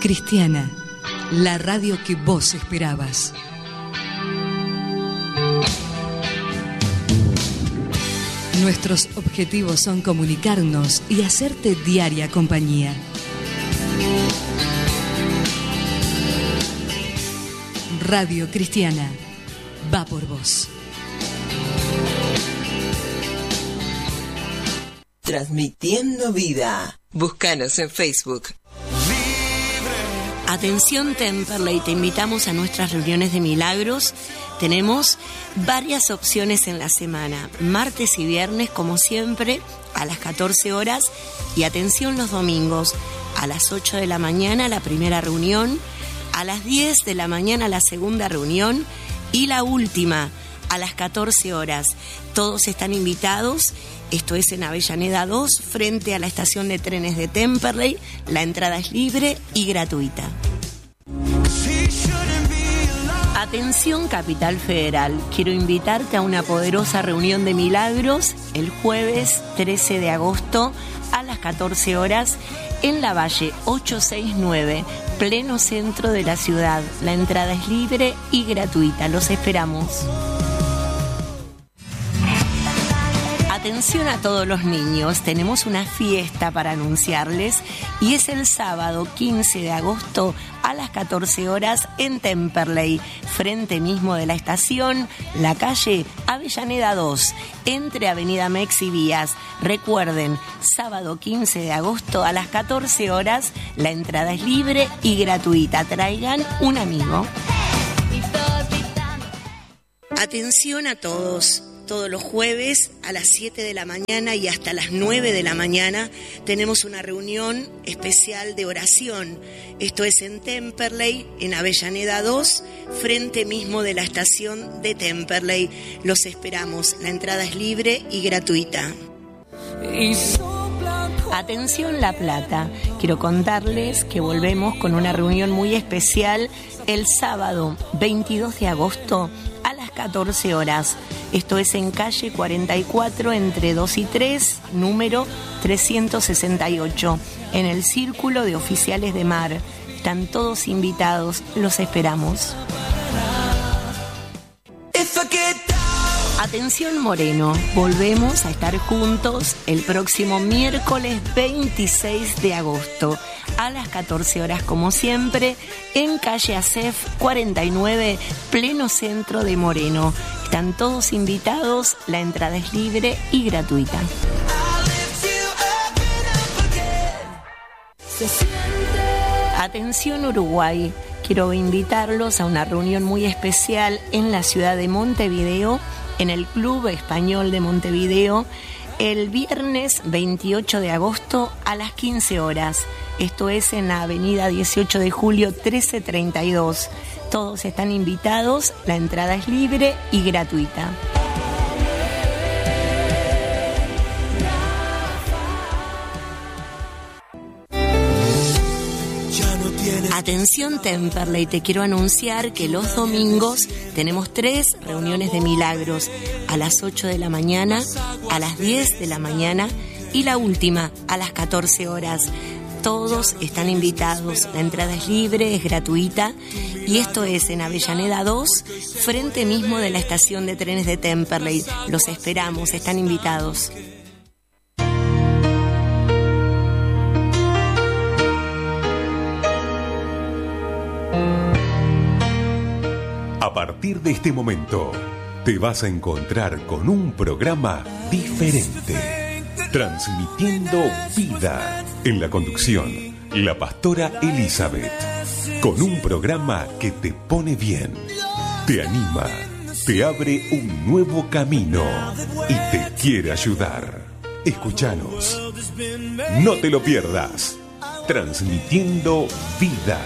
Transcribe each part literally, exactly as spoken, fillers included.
Cristiana, la radio que vos esperabas. Nuestros objetivos son comunicarnos y hacerte diaria compañía. Radio Cristiana, va por vos. Transmitiendo vida. Búscanos en Facebook. Atención Temperley, te invitamos a nuestras reuniones de milagros. Tenemos varias opciones en la semana, martes y viernes como siempre a las catorce horas, y atención los domingos a las ocho de la mañana la primera reunión, a las diez de la mañana la segunda reunión y la última a las catorce horas. Todos están invitados. Esto es en Avellaneda dos, frente a la estación de trenes de Temperley. La entrada es libre y gratuita. Atención Capital Federal, quiero invitarte a una poderosa reunión de milagros el jueves trece de agosto a las catorce horas en la Valle ochocientos sesenta y nueve, pleno centro de la ciudad. La entrada es libre y gratuita. Los esperamos. Atención a todos los niños, tenemos una fiesta para anunciarles y es el sábado quince de agosto a las catorce horas en Temperley, frente mismo de la estación, la calle Avellaneda dos, entre Avenida Mex y Vías. Recuerden, sábado quince de agosto a las catorce horas, la entrada es libre y gratuita. Traigan un amigo. Atención a todos. Todos los jueves a las siete de la mañana y hasta las nueve de la mañana tenemos una reunión especial de oración. Esto es en Temperley, en Avellaneda dos, frente mismo de la estación de Temperley. Los esperamos. La entrada es libre y gratuita. Atención La Plata, quiero contarles que volvemos con una reunión muy especial el sábado veintidós de agosto a las catorce horas. Esto es en calle cuarenta y cuatro entre dos y tres, número trescientos sesenta y ocho, en el Círculo de Oficiales de Mar. Están todos invitados, los esperamos. Atención Moreno, volvemos a estar juntos el próximo miércoles veintiséis de agosto a las catorce horas como siempre en calle Acef cuarenta y nueve, pleno centro de Moreno. Están todos invitados, la entrada es libre y gratuita. Atención Uruguay, quiero invitarlos a una reunión muy especial en la ciudad de Montevideo, en el Club Español de Montevideo, el viernes veintiocho de agosto a las quince horas. Esto es en la avenida dieciocho de julio trece treinta y dos. Todos están invitados, la entrada es libre y gratuita. Atención Temperley, te quiero anunciar que los domingos tenemos tres reuniones de milagros, a las ocho de la mañana, a las diez de la mañana y la última a las catorce horas. Todos están invitados, la entrada es libre, es gratuita y esto es en Avellaneda dos, frente mismo de la estación de trenes de Temperley. Los esperamos, están invitados. A partir de este momento, te vas a encontrar con un programa diferente, transmitiendo vida. En la conducción, la pastora Elizabeth, con un programa que te pone bien, te anima, te abre un nuevo camino y te quiere ayudar. Escúchanos, no te lo pierdas, transmitiendo vida.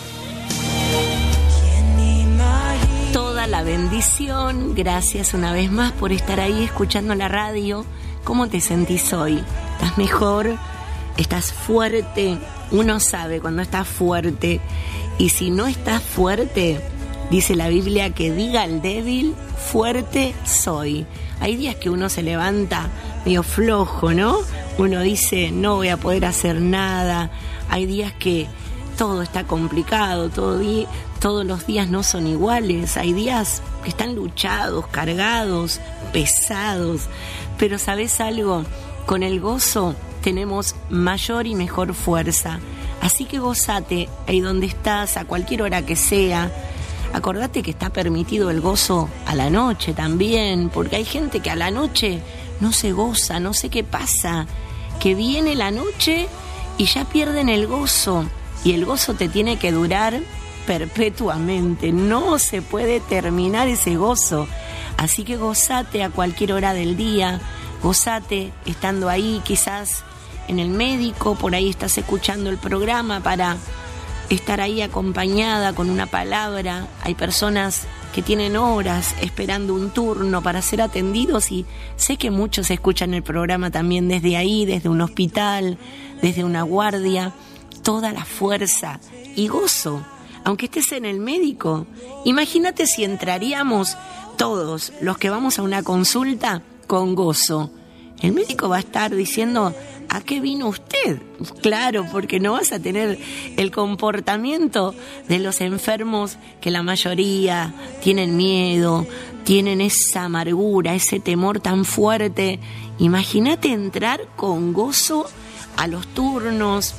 La bendición, gracias una vez más por estar ahí escuchando la radio. ¿Cómo te sentís hoy? ¿Estás mejor? ¿Estás fuerte? Uno sabe cuando estás fuerte, y si no estás fuerte, dice la Biblia que diga al débil, fuerte soy. Hay días que uno se levanta medio flojo, ¿no? Uno dice, no voy a poder hacer nada. Hay días que todo está complicado, todo di- todos los días no son iguales, hay días que están luchados, cargados, pesados, pero ¿sabes algo? Con el gozo tenemos mayor y mejor fuerza, así que gozate ahí donde estás, a cualquier hora que sea. Acordate que está permitido el gozo a la noche también, porque hay gente que a la noche no se goza, no sé qué pasa, que viene la noche y ya pierden el gozo. Y el gozo te tiene que durar perpetuamente, no se puede terminar ese gozo. Así que gozate a cualquier hora del día, gozate estando ahí, quizás en el médico, por ahí estás escuchando el programa para estar ahí acompañada con una palabra. Hay personas que tienen horas esperando un turno para ser atendidos y sé que muchos escuchan el programa también desde ahí, desde un hospital, desde una guardia. Toda la fuerza y gozo, aunque estés en el médico. Imagínate si entraríamos todos los que vamos a una consulta con gozo. El médico va a estar diciendo, ¿a qué vino usted? Claro, porque no vas a tener el comportamiento de los enfermos que la mayoría tienen miedo, tienen esa amargura, ese temor tan fuerte. Imagínate entrar con gozo a los turnos,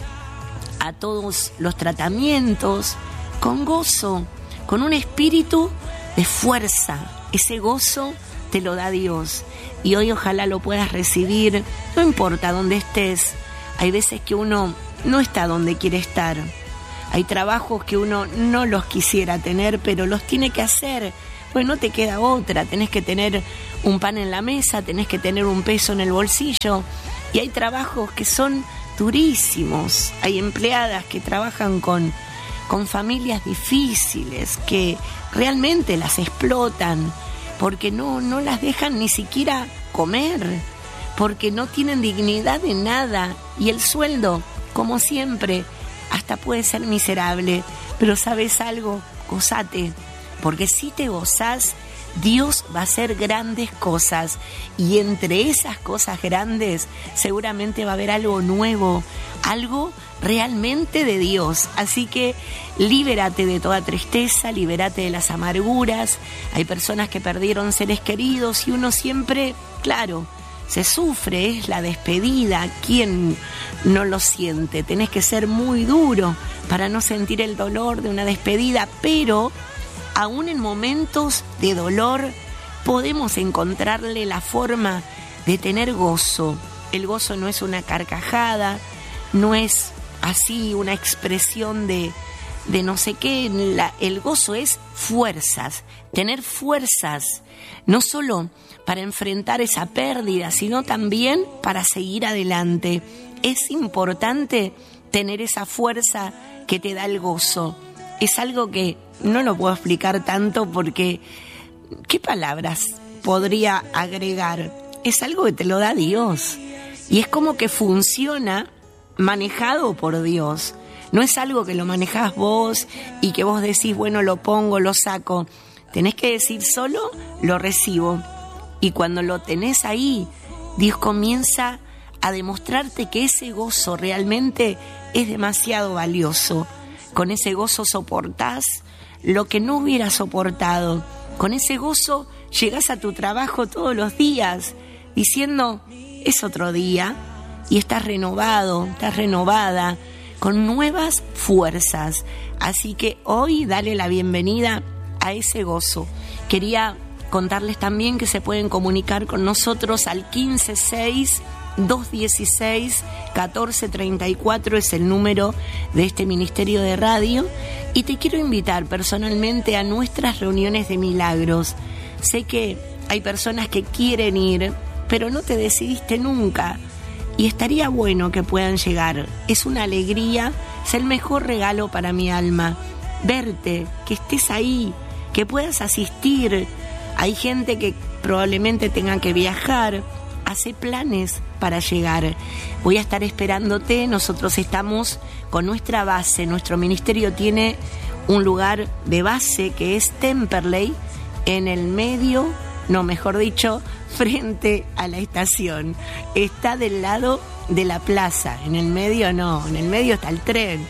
a todos los tratamientos, con gozo, con un espíritu de fuerza. Ese gozo te lo da Dios y hoy ojalá lo puedas recibir, no importa dónde estés. Hay veces que uno no está donde quiere estar, hay trabajos que uno no los quisiera tener, pero los tiene que hacer, pues no te queda otra, tenés que tener un pan en la mesa, tenés que tener un peso en el bolsillo, y hay trabajos que son durísimos, hay empleadas que trabajan con, con familias difíciles, que realmente las explotan, porque no, no las dejan ni siquiera comer, porque no tienen dignidad de nada, y el sueldo, como siempre, hasta puede ser miserable, pero ¿sabes algo? Gozate, porque si te gozás, Dios va a hacer grandes cosas, y entre esas cosas grandes seguramente va a haber algo nuevo, algo realmente de Dios. Así que libérate de toda tristeza, libérate de las amarguras. Hay personas que perdieron seres queridos y uno siempre, claro, se sufre, es la despedida. ¿Quién no lo siente? Tenés que ser muy duro para no sentir el dolor de una despedida, pero aún en momentos de dolor podemos encontrarle la forma de tener gozo. El gozo no es una carcajada, no es así una expresión de, de no sé qué. La, el gozo es fuerzas, tener fuerzas, no solo para enfrentar esa pérdida, sino también para seguir adelante. Es importante tener esa fuerza que te da el gozo. Es algo que no lo puedo explicar tanto porque ¿qué palabras podría agregar? Es algo que te lo da Dios y es como que funciona manejado por Dios. No es algo que lo manejás vos y que vos decís, bueno, lo pongo, lo saco. Tenés que decir solo, lo recibo. Y cuando lo tenés ahí, Dios comienza a demostrarte que ese gozo realmente es demasiado valioso. Con ese gozo soportás lo que no hubieras soportado. Con ese gozo llegás a tu trabajo todos los días diciendo, es otro día, y estás renovado, estás renovada, con nuevas fuerzas. Así que hoy dale la bienvenida a ese gozo. Quería contarles también que se pueden comunicar con nosotros al quince seis dos dieciséis catorce treinta y cuatro, es el número de este Ministerio de Radio, y te quiero invitar personalmente a nuestras reuniones de milagros. Sé que hay personas que quieren ir, pero no te decidiste nunca, y estaría bueno que puedan llegar. Es una alegría, es el mejor regalo para mi alma, verte, que estés ahí, que puedas asistir. Hay gente que probablemente tenga que viajar, hace planes para llegar. Voy a estar esperándote. Nosotros estamos con nuestra base, nuestro ministerio tiene un lugar de base que es Temperley, en el medio, no, mejor dicho, frente a la estación. Está del lado de la plaza, en el medio no, en el medio está el tren,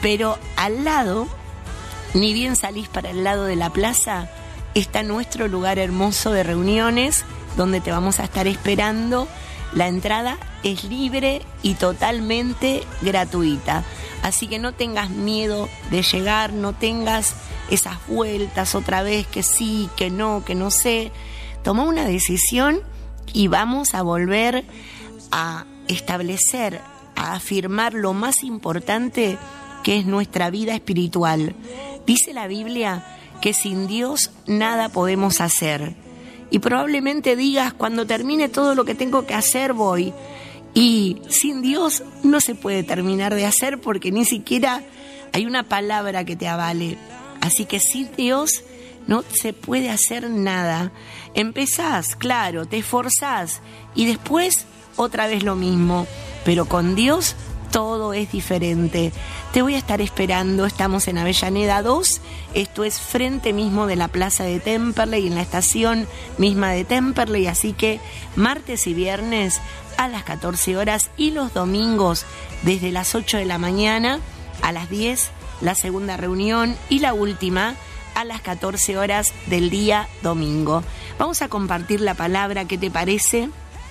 Pero al lado, ni bien salís para el lado de la plaza, está nuestro lugar hermoso de reuniones, donde te vamos a estar esperando. La entrada es libre y totalmente gratuita. Así que no tengas miedo de llegar, no tengas esas vueltas otra vez, que sí, que no, que no sé. Toma una decisión y vamos a volver a establecer, a afirmar lo más importante, que es nuestra vida espiritual. Dice la Biblia que sin Dios nada podemos hacer. Y probablemente digas, cuando termine todo lo que tengo que hacer voy. Y sin Dios no se puede terminar de hacer, porque ni siquiera hay una palabra que te avale. Así que sin Dios no se puede hacer nada. Empezás, claro, te esforzás y después otra vez lo mismo. Pero con Dios todo es diferente. Te voy a estar esperando. Estamos en Avellaneda dos. Esto es frente mismo de la plaza de Temperley, en la estación misma de Temperley. Así que martes y viernes a las catorce horas y los domingos desde las ocho de la mañana a las diez, la segunda reunión, y la última a las catorce horas del día domingo. Vamos a compartir la palabra. ¿Qué te parece?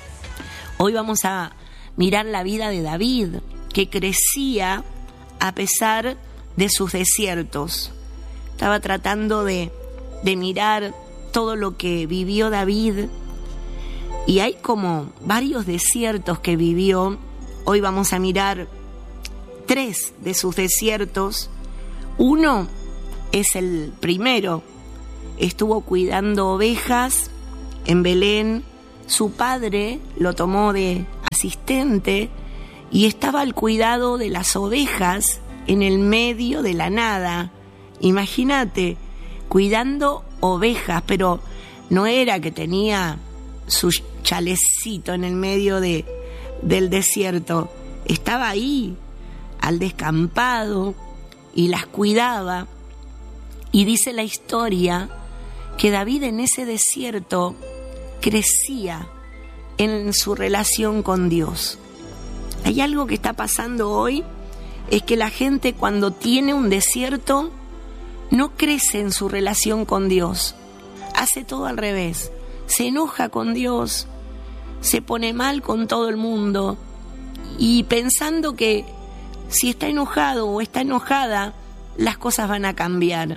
Hoy vamos a mirar la vida de David, que crecía a pesar de sus desiertos. Estaba tratando de, de mirar todo lo que vivió David, y hay como varios desiertos que vivió. Hoy vamos a mirar tres de sus desiertos. Uno es el primero. Estuvo cuidando ovejas en Belén. Su padre lo tomó de asistente y estaba al cuidado de las ovejas en el medio de la nada. Imagínate, cuidando ovejas, pero no era que tenía su chalecito en el medio de, del desierto. Estaba ahí, al descampado, y las cuidaba. Y dice la historia que David en ese desierto crecía en su relación con Dios. Hay algo que está pasando hoy, es que la gente, cuando tiene un desierto, no crece en su relación con Dios. Hace todo al revés. Se enoja con Dios, se pone mal con todo el mundo, y pensando que si está enojado o está enojada, las cosas van a cambiar.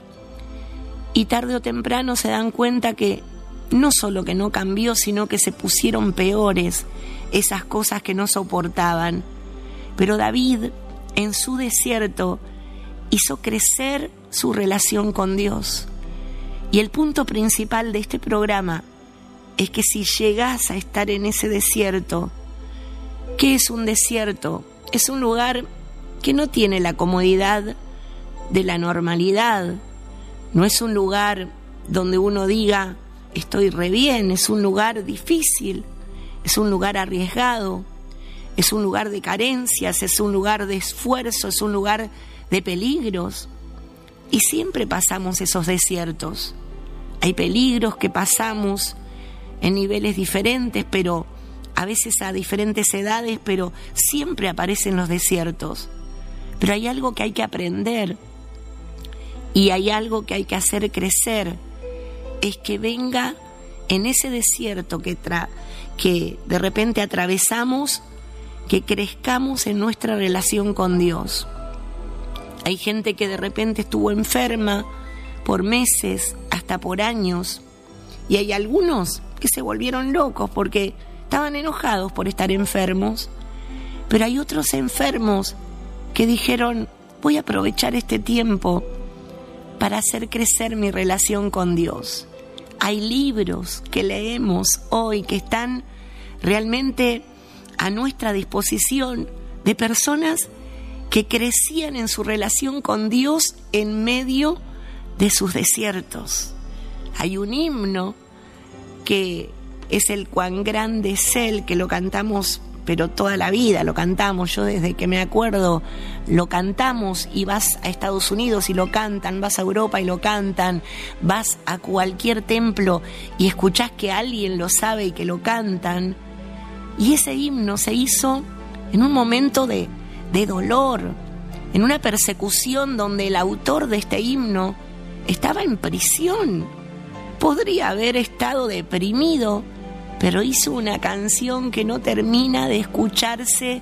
Y tarde o temprano se dan cuenta que no solo que no cambió, sino que se pusieron peores esas cosas que no soportaban. Pero David, en su desierto, hizo crecer su relación con Dios. Y el punto principal de este programa es que si llegás a estar en ese desierto, ¿qué es un desierto? Es un lugar que no tiene la comodidad de la normalidad. No es un lugar donde uno diga, estoy re bien. Es un lugar difícil, es un lugar arriesgado, es un lugar de carencias, es un lugar de esfuerzo, es un lugar de peligros. Y siempre pasamos esos desiertos. Hay peligros que pasamos en niveles diferentes, pero a veces a diferentes edades, pero siempre aparecen los desiertos. Pero hay algo que hay que aprender, y hay algo que hay que hacer crecer, es que venga en ese desierto que, tra- que de repente atravesamos, que crezcamos en nuestra relación con Dios. Hay gente que de repente estuvo enferma por meses, hasta por años, y hay algunos que se volvieron locos porque estaban enojados por estar enfermos, pero hay otros enfermos que dijeron, voy a aprovechar este tiempo para hacer crecer mi relación con Dios. Hay libros que leemos hoy que están realmente a nuestra disposición, de personas que crecían en su relación con Dios en medio de sus desiertos. Hay un himno que es el Cuán grande es Él, que lo cantamos, pero toda la vida lo cantamos. Yo desde que me acuerdo lo cantamos, y vas a Estados Unidos y lo cantan, vas a Europa y lo cantan, vas a cualquier templo y escuchás que alguien lo sabe y que lo cantan. Y ese himno se hizo en un momento de, de dolor, en una persecución donde el autor de este himno estaba en prisión. Podría haber estado deprimido, pero hizo una canción que no termina de escucharse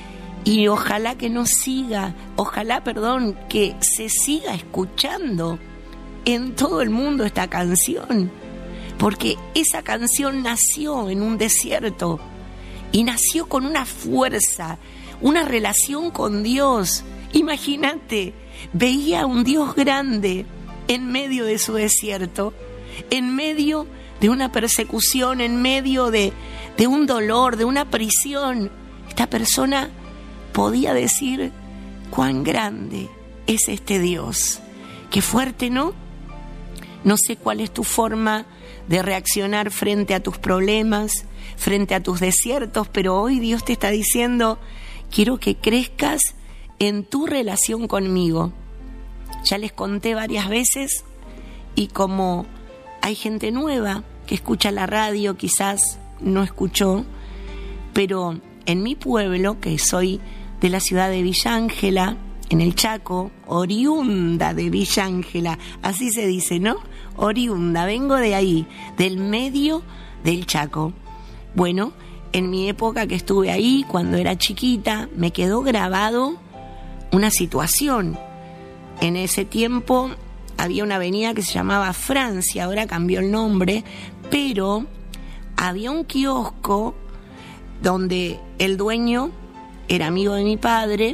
y ojalá que no siga, ojalá, perdón, que se siga escuchando en todo el mundo esta canción, porque esa canción nació en un desierto y nació con una fuerza, una relación con Dios. Imagínate, veía a un Dios grande en medio de su desierto, en medio de una persecución, en medio de, de un dolor, de una prisión. Esta persona podía decir: cuán grande es este Dios. Qué fuerte, ¿no? No sé cuál es tu forma de reaccionar frente a tus problemas, frente a tus desiertos, pero hoy Dios te está diciendo: quiero que crezcas en tu relación conmigo. Ya les conté varias veces, y como hay gente nueva que escucha la radio, quizás no escuchó, pero en mi pueblo, que soy de la ciudad de Villa Ángela, en el Chaco, oriunda de Villa Ángela, así se dice, ¿no? Oriunda, vengo de ahí, del medio del Chaco. Bueno, en mi época que estuve ahí, cuando era chiquita, me quedó grabado una situación. En ese tiempo había una avenida que se llamaba Francia, ahora cambió el nombre, pero había un kiosco donde el dueño era amigo de mi padre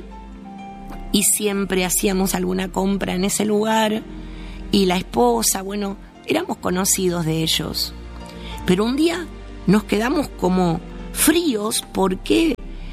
y siempre hacíamos alguna compra en ese lugar, y la esposa, bueno, éramos conocidos de ellos. Pero un día nos quedamos como fríos. ¿Por qué?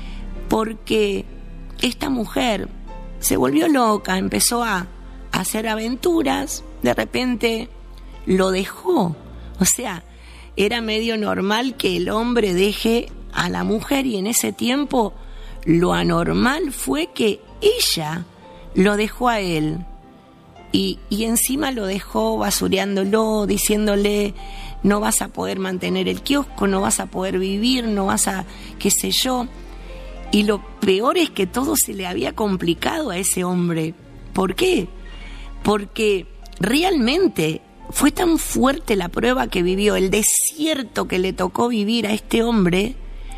Porque esta mujer se volvió loca, empezó a hacer aventuras, de repente lo dejó. O sea, era medio normal que el hombre deje a la mujer, y en ese tiempo lo anormal fue que ella lo dejó a él. Y, y encima lo dejó basureándolo, diciéndole: no vas a poder mantener el kiosco, no vas a poder vivir, no vas a, qué sé yo. Y lo peor es que todo se le había complicado a ese hombre. ¿Por qué? Porque realmente fue tan fuerte la prueba que vivió, el desierto que le tocó vivir a este hombre,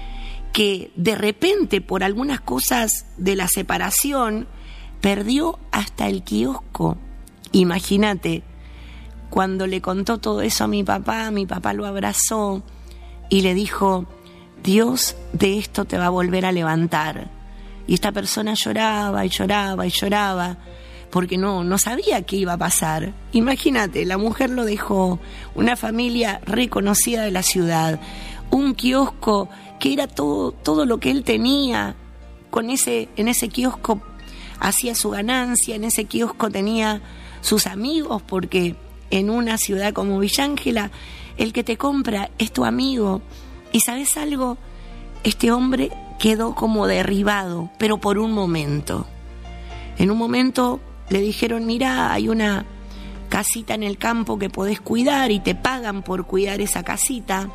que de repente, por algunas cosas de la separación, perdió hasta el kiosco. Imagínate, cuando le contó todo eso a mi papá, mi papá lo abrazó y le dijo: Dios de esto te va a volver a levantar. Y esta persona lloraba y lloraba y lloraba, porque no, no sabía qué iba a pasar. Imagínate, la mujer lo dejó, una familia reconocida de la ciudad, un kiosco que era todo, todo lo que él tenía. Con ese, en ese kiosco hacía su ganancia, en ese kiosco tenía sus amigos, porque en una ciudad como Villa Ángela, el que te compra es tu amigo. Y ¿sabes algo? Este hombre quedó como derribado, pero por un momento. En un momento le dijeron: mira, hay una casita en el campo que podés cuidar y te pagan por cuidar esa casita.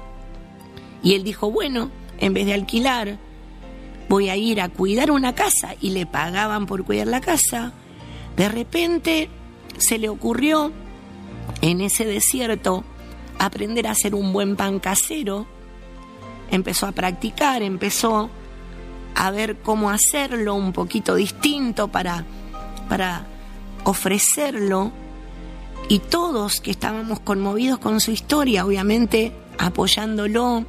Y él dijo: bueno, en vez de alquilar, voy a ir a cuidar una casa, y le pagaban por cuidar la casa. De repente se le ocurrió en ese desierto aprender a hacer un buen pan casero. Empezó a practicar, empezó a ver cómo hacerlo un poquito distinto para, para ofrecerlo. Y todos que estábamos conmovidos con su historia, obviamente apoyándolo.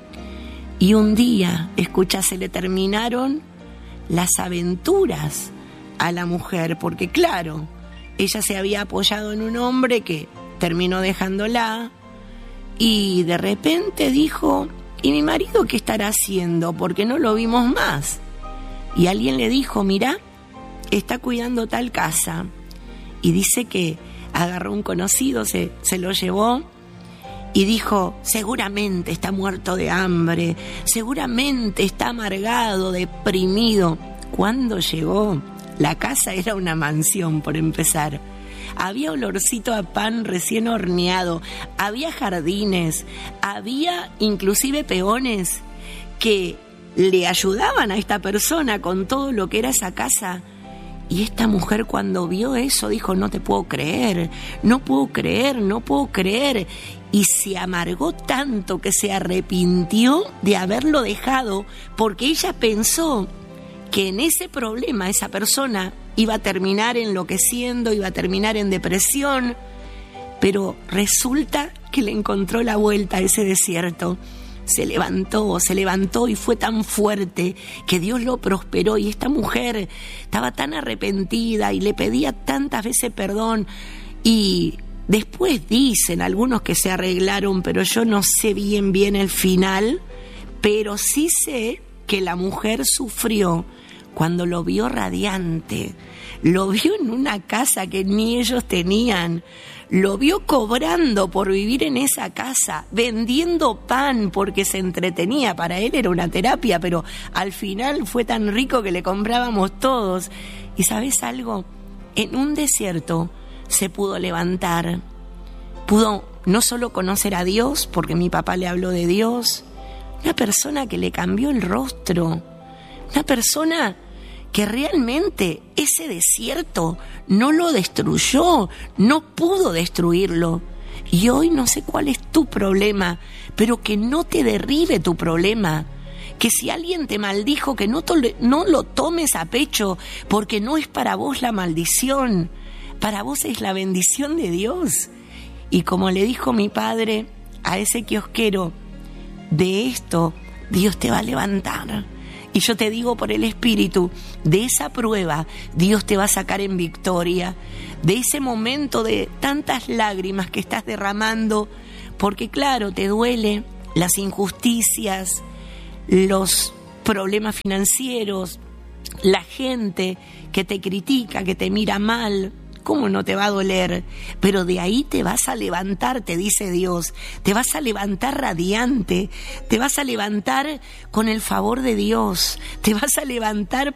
Y un día, escucha, se le terminaron las aventuras a la mujer, porque claro, ella se había apoyado en un hombre que terminó dejándola, y de repente dijo: ¿y mi marido qué estará haciendo? Porque no lo vimos más. Y alguien le dijo: mirá, está cuidando tal casa. Y dice que agarró un conocido, se, se lo llevó y dijo: seguramente está muerto de hambre, seguramente está amargado, deprimido. Cuando llegó, la casa era una mansión, por empezar. Había olorcito a pan recién horneado, había jardines, había inclusive peones que le ayudaban a esta persona con todo lo que era esa casa. Y esta mujer cuando vio eso dijo, no te puedo creer, no puedo creer, no puedo creer. Y se amargó tanto que se arrepintió de haberlo dejado, porque ella pensó que en ese problema esa persona iba a terminar enloqueciendo, iba a terminar en depresión, pero resulta que le encontró la vuelta a ese desierto. Se levantó, se levantó y fue tan fuerte que Dios lo prosperó, y esta mujer estaba tan arrepentida y le pedía tantas veces perdón, y después dicen algunos que se arreglaron, pero yo no sé bien bien el final, pero sí sé que la mujer sufrió cuando lo vio radiante, lo vio en una casa que ni ellos tenían, lo vio cobrando por vivir en esa casa, vendiendo pan porque se entretenía. Para él era una terapia, pero al final fue tan rico que le comprábamos todos. ¿Y sabes algo? En un desierto se pudo levantar, pudo no solo conocer a Dios, porque mi papá le habló de Dios, una persona que le cambió el rostro, una persona que realmente ese desierto no lo destruyó, no pudo destruirlo. Y hoy no sé cuál es tu problema, pero que no te derribe tu problema. Que si alguien te maldijo, que no, tole- no lo tomes a pecho, porque no es para vos la maldición, para vos es la bendición de Dios. Y como le dijo mi padre a ese kiosquero, de esto Dios te va a levantar. Y yo te digo por el Espíritu, de esa prueba Dios te va a sacar en victoria, de ese momento de tantas lágrimas que estás derramando, porque claro, te duele las injusticias, los problemas financieros, la gente que te critica, que te mira mal. ¿Cómo no te va a doler? Pero de ahí te vas a levantar, te dice Dios. Te vas a levantar radiante. Te vas a levantar con el favor de Dios. Te vas a levantar